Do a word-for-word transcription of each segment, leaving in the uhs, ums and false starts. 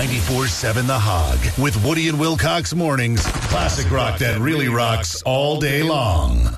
ninety-four seven The Hog with Woody and Wilcox mornings. Classic rock that really rocks all day long.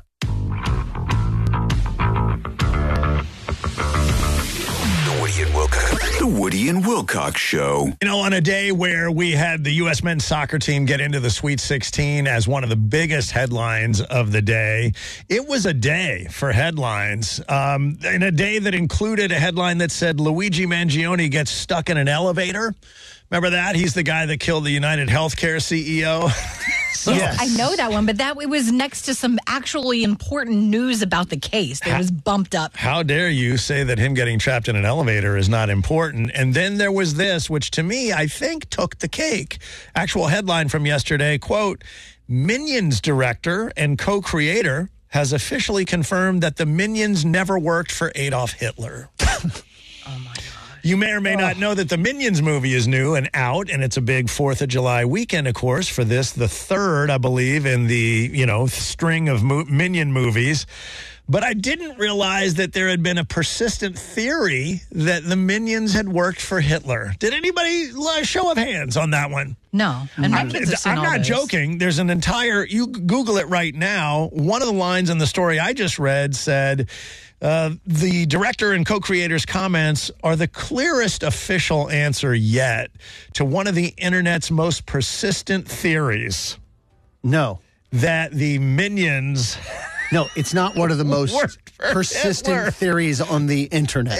The Woody and Wilcox, the Woody and Wilcox Show. You know, on a day where we had the U S men's soccer team get into the Sweet sixteen as one of the biggest headlines of the day, it was a day for headlines. Um, in a day that included a headline that said Luigi Mangione gets stuck in an elevator. Remember that? He's the guy that killed the United Healthcare C E O. So, yes. I know that one, but that it was next to some actually important news about the case that was bumped up. How dare you say that him getting trapped in an elevator is not important? And then there was this, which to me, I think took the cake. Actual headline from yesterday, quote, Minions director and co-creator has officially confirmed that the Minions never worked for Adolf Hitler. Oh, my God. You may or may not know that the Minions movie is new and out, and it's a big fourth of July weekend, of course, for this, the third, I believe, in the, you know, string of mo- Minion movies. But I didn't realize that there had been a persistent theory that the Minions had worked for Hitler. Did anybody, uh, show of hands on that one? No. And my I'm, kids have seen I'm all not those. joking. There's an entire, you Google it right now. One of the lines in the story I just read said, uh, the director and co-creator's comments are the clearest official answer yet to one of the internet's most persistent theories. No. That the Minions... No, it's not one of the most persistent Hitler. theories on the internet.